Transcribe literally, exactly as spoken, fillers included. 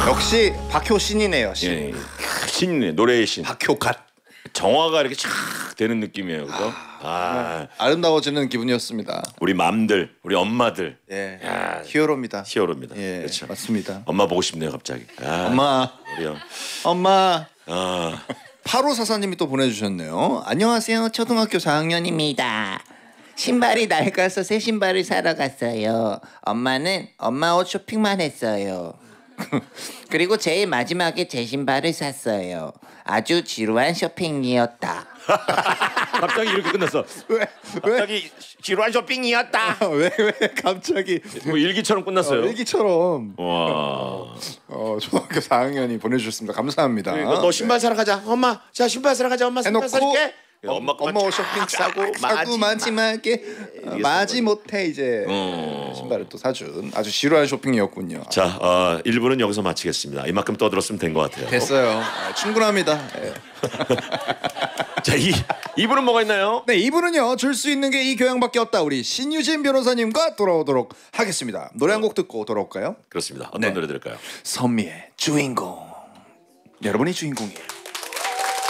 역시 박효 신이네요. 신. 예, 신이네 노래의 신. 박효갓. 정화가 이렇게 쫙 되는 느낌이에요, 그죠? 아, 아 아름다워지는 기분이었습니다. 우리 맘들, 우리 엄마들. 예, 야, 히어로입니다. 히어로입니다. 예, 그렇죠. 맞습니다. 엄마 보고 싶네요, 갑자기. 아, 엄마, 우리 형. 엄마. 아, 팔오사사님이 또 보내주셨네요. 안녕하세요, 초등학교 사 학년입니다. 신발이 낡아서 새 신발을 사러 갔어요. 엄마는 엄마 옷 쇼핑만 했어요. 그리고 제일 마지막에 제 신발을 샀어요. 아주 지루한 쇼핑이었다. 갑자기 이렇게 끝났어. 왜? 갑자기 지루한 쇼핑이었다. 왜? 왜? 갑자기 뭐 일기처럼 끝났어요. 어, 일기처럼. 와. 어, 초등학교 사 학년이 보내주셨습니다. 감사합니다. 그러니까 너 신발 사러 가자. 엄마, 자 신발 사러 가자. 엄마 신발 해놓고 사줄게. 어, 엄마 엄마 옷 쇼핑 싸고 사고 마지막에 어, 마지 못해 이제 어. 신발을 또 사준 아주 지루한 쇼핑이었군요. 자, 어, 일 부는 여기서 마치겠습니다. 이만큼 떠들었으면 된 것 같아요. 됐어요. 아, 충분합니다. 네. 자, 이 이 부는 뭐가 있나요? 네, 이 부는요 줄 수 있는 게 이 교양밖에 없다. 우리 신유진 변호사님과 돌아오도록 하겠습니다. 노래 한 곡 듣고 돌아올까요? 그렇습니다. 어떤 네. 노래 들을까요? 선미의 주인공. 여러분이 주인공이에요.